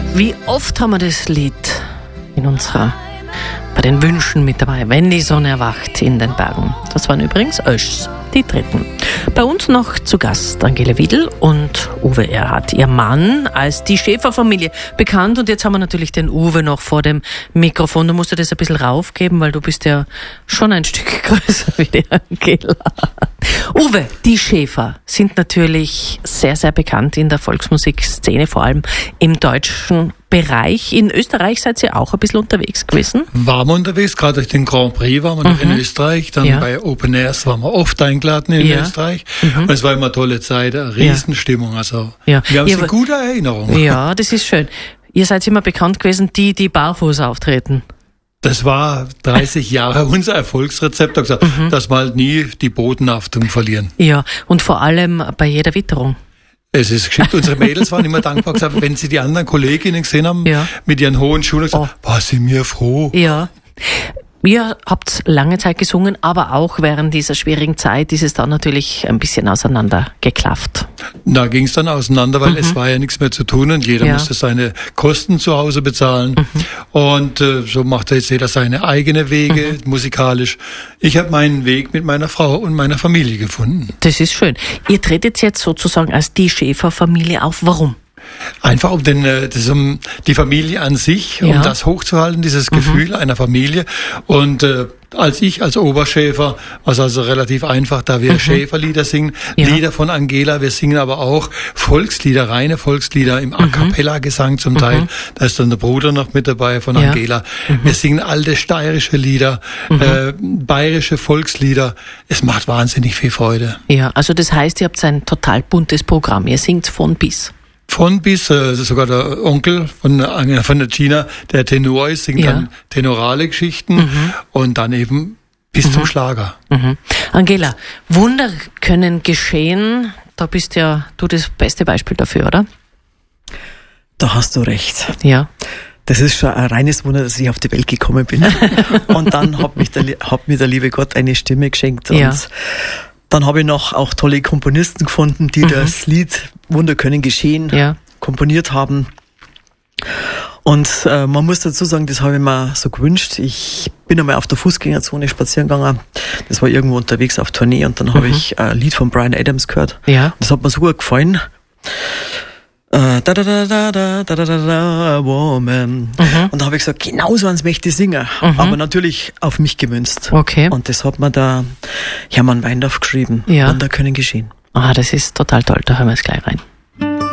Wie oft haben wir das Lied bei den Wünschen mit dabei, wenn die Sonne erwacht in den Bergen. Das waren übrigens Oeschs, die Dritten. Bei uns noch zu Gast Angela Wiedl und Uwe Erhardt, ihr Mann, als die Schäfer-Familie bekannt. Und jetzt haben wir natürlich den Uwe noch vor dem Mikrofon. Du musst dir das ein bisschen raufgeben, weil du bist ja schon ein Stück größer wie die Angela. Uwe, die Schäfer sind natürlich sehr, sehr bekannt in der Volksmusikszene, vor allem im deutschen Bereich. In Österreich seid ihr auch ein bisschen unterwegs gewesen? Waren wir unterwegs, gerade durch den Grand Prix waren wir noch in Österreich, dann bei Open Airs waren wir oft eingeladen in Österreich und es war immer eine tolle Zeit, eine Riesenstimmung, also wir haben eine gute Erinnerung. Ja, das ist schön. Ihr seid immer bekannt gewesen, die barfuß auftreten. Das war 30 Jahre unser Erfolgsrezept, gesagt, dass wir halt nie die Bodenhaftung verlieren. Ja, und vor allem bei jeder Witterung. Es ist geschickt. Unsere Mädels waren immer dankbar, gesagt, wenn sie die anderen Kolleginnen gesehen haben, mit ihren hohen Schuhen, gesagt, war sie mir froh. Ja. Ihr habt lange Zeit gesungen, aber auch während dieser schwierigen Zeit ist es dann natürlich ein bisschen auseinandergeklafft. Da ging es dann auseinander, weil es war ja nichts mehr zu tun und jeder musste seine Kosten zu Hause bezahlen. Und so machte jetzt jeder seine eigene Wege, musikalisch. Ich habe meinen Weg mit meiner Frau und meiner Familie gefunden. Das ist schön. Ihr tretet jetzt sozusagen als die Schäfer-Familie auf. Warum? Einfach um die Familie an sich, um das hochzuhalten, dieses Gefühl einer Familie. Und als Oberschäfer war es also relativ einfach, da wir Schäferlieder singen, Lieder von Angela, wir singen aber auch Volkslieder, reine Volkslieder im A-cappella-Gesang zum Teil. Da ist dann der Bruder noch mit dabei von Angela. Wir singen alte steirische Lieder, bayerische Volkslieder. Es macht wahnsinnig viel Freude. Ja, also das heißt, ihr habt ein total buntes Programm. Ihr singt von bis. Von bis, sogar der Onkel von der Gina, der Tenor ist, singt dann tenorale Geschichten und dann eben bis zum Schlager. Angela, Wunder können geschehen, da bist ja du das beste Beispiel dafür, oder? Da hast du recht. Ja. Das ist schon ein reines Wunder, dass ich auf die Welt gekommen bin. Und dann hat mir der liebe Gott eine Stimme geschenkt. Und dann habe ich noch auch tolle Komponisten gefunden, die das Lied Wunder können geschehen komponiert haben. Und man muss dazu sagen, das habe ich mir so gewünscht. Ich bin einmal auf der Fußgängerzone spazieren gegangen. Das war irgendwo unterwegs auf Tournee und dann habe ich ein Lied von Bryan Adams gehört. Ja. Das hat mir so gut gefallen. Da da da da da da da da woman. Und da habe ich gesagt, genau so eins möchte ich singen. Aber natürlich auf mich gemünzt. Okay. Und das hat mir der Hermann Weindorf geschrieben. Wunder können geschehen. Ah, das ist total toll. Da hören wir es gleich rein.